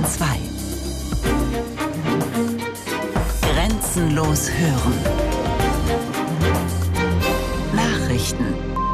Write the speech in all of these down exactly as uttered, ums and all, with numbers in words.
zwei. Grenzenlos hören. Nachrichten.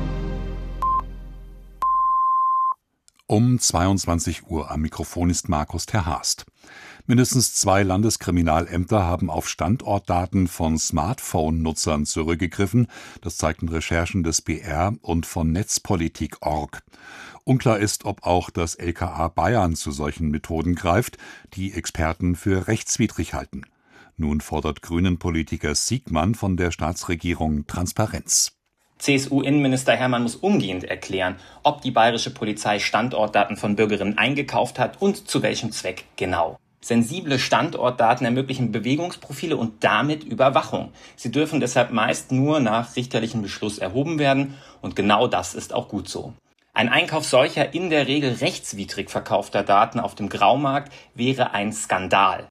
Um zweiundzwanzig Uhr am Mikrofon ist Markus Terhast. Mindestens zwei Landeskriminalämter haben auf Standortdaten von Smartphone-Nutzern zurückgegriffen. Das zeigten Recherchen des B R und von Netzpolitik punkt org. Unklar ist, ob auch das L K A Bayern zu solchen Methoden greift, die Experten für rechtswidrig halten. Nun fordert Grünen-Politiker Siegmann von der Staatsregierung Transparenz. C S U-Innenminister Hermann muss umgehend erklären, ob die bayerische Polizei Standortdaten von Bürgerinnen eingekauft hat und zu welchem Zweck genau. Sensible Standortdaten ermöglichen Bewegungsprofile und damit Überwachung. Sie dürfen deshalb meist nur nach richterlichem Beschluss erhoben werden und genau das ist auch gut so. Ein Einkauf solcher in der Regel rechtswidrig verkaufter Daten auf dem Graumarkt wäre ein Skandal.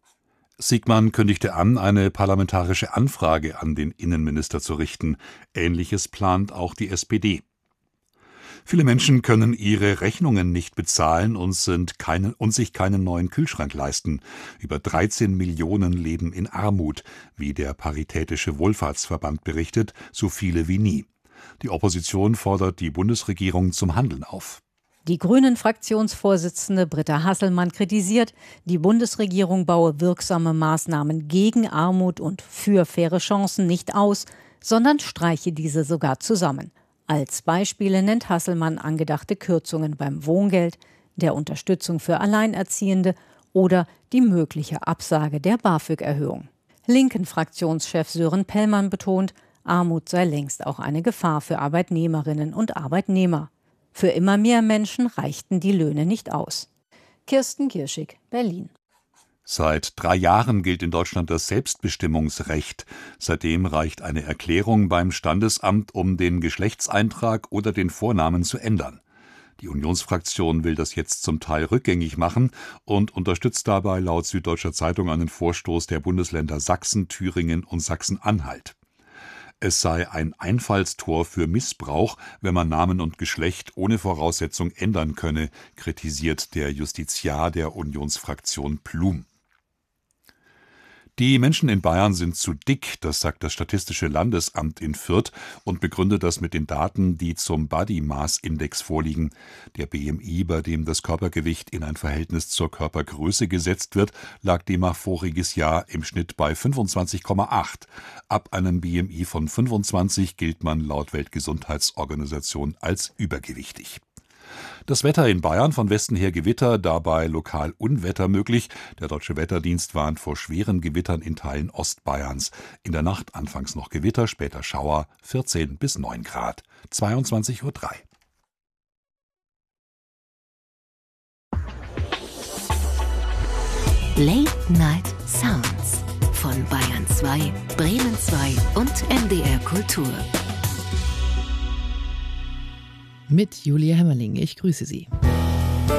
Siegmann kündigte an, eine parlamentarische Anfrage an den Innenminister zu richten. Ähnliches plant auch die S P D. Viele Menschen können ihre Rechnungen nicht bezahlen und, sind keine, und sich keinen neuen Kühlschrank leisten. Über dreizehn Millionen leben in Armut, wie der Paritätische Wohlfahrtsverband berichtet, so viele wie nie. Die Opposition fordert die Bundesregierung zum Handeln auf. Die Grünen-Fraktionsvorsitzende Britta Hasselmann kritisiert, die Bundesregierung baue wirksame Maßnahmen gegen Armut und für faire Chancen nicht aus, sondern streiche diese sogar zusammen. Als Beispiele nennt Hasselmann angedachte Kürzungen beim Wohngeld, der Unterstützung für Alleinerziehende oder die mögliche Absage der BAföG-Erhöhung. Linken-Fraktionschef Sören Pellmann betont, Armut sei längst auch eine Gefahr für Arbeitnehmerinnen und Arbeitnehmer. Für immer mehr Menschen reichten die Löhne nicht aus. Kirsten Kirschig, Berlin. Seit drei Jahren gilt in Deutschland das Selbstbestimmungsrecht. Seitdem reicht eine Erklärung beim Standesamt, um den Geschlechtseintrag oder den Vornamen zu ändern. Die Unionsfraktion will das jetzt zum Teil rückgängig machen und unterstützt dabei laut Süddeutscher Zeitung einen Vorstoß der Bundesländer Sachsen, Thüringen und Sachsen-Anhalt. Es sei ein Einfallstor für Missbrauch, wenn man Namen und Geschlecht ohne Voraussetzung ändern könne, kritisiert der Justiziar der Unionsfraktion Blum. Die Menschen in Bayern sind zu dick, das sagt das Statistische Landesamt in Fürth und begründet das mit den Daten, die zum Body Mass Index vorliegen. Der B M I, bei dem das Körpergewicht in ein Verhältnis zur Körpergröße gesetzt wird, lag demnach voriges Jahr im Schnitt bei fünfundzwanzig Komma acht. Ab einem B M I von fünfundzwanzig gilt man laut Weltgesundheitsorganisation als übergewichtig. Das Wetter in Bayern, von Westen her Gewitter, dabei lokal Unwetter möglich. Der Deutsche Wetterdienst warnt vor schweren Gewittern in Teilen Ostbayerns. In der Nacht anfangs noch Gewitter, später Schauer, vierzehn bis neun Grad. zweiundzwanzig Uhr drei. Late Night Sounds von Bayern zwei, Bremen zwei und M D R Kultur. Mit Julia Hemmerling. Ich grüße Sie.